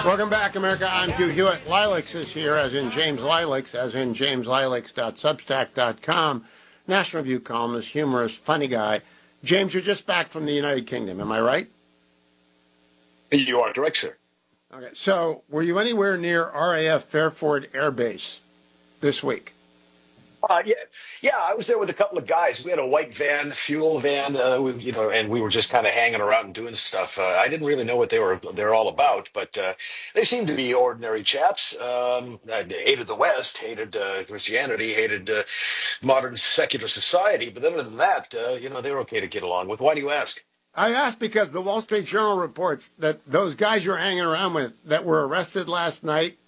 Welcome back, America. I'm Hugh Hewitt. Lilacs is here, as in James Lilacs, as in jameslilacs.substack.com. National Review columnist, humorist, funny guy. James, you're just back from the United Kingdom, am I right? You are correct, sir. Okay. So, were you anywhere near RAF Fairford Air Base this week? Yeah. I was there with a couple of guys. We had a white van, fuel van, and we were just kind of hanging around and doing stuff. I didn't really know what they're all about, but they seemed to be ordinary chaps. They hated the West, hated Christianity, hated modern secular society. But other than that, they were okay to get along with. Why do you ask? I asked because the Wall Street Journal reports that those guys you're hanging around with that were arrested last night